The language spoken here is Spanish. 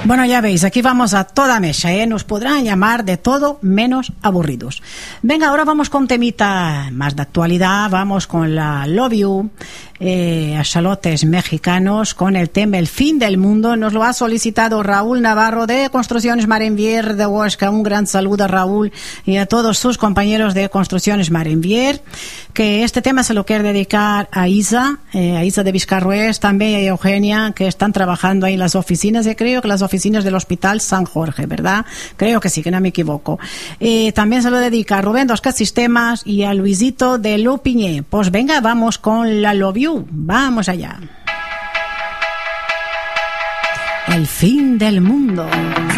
Bueno, ya veis, aquí vamos a toda mecha, ¿eh? Nos podrán llamar de todo menos aburridos. Venga, ahora vamos con temita más de actualidad, vamos con la Love You, axolotes mexicanos, con el tema El fin del mundo. Nos lo ha solicitado Raúl Navarro de Construcciones Marenvier de Huesca. Un gran saludo a Raúl y a todos sus compañeros de Construcciones Marenvier, que este tema se lo quiere dedicar a Isa de Vizcarrués, también a Eugenia, que están trabajando ahí en las oficinas, y creo que las oficinas del Hospital San Jorge, ¿verdad? Creo que sí, que no me equivoco. También se lo dedica a Rubén Dosca Sistemas y a Luisito de Lupiñé. Pues venga, vamos con la Love You. Vamos allá. El fin del mundo.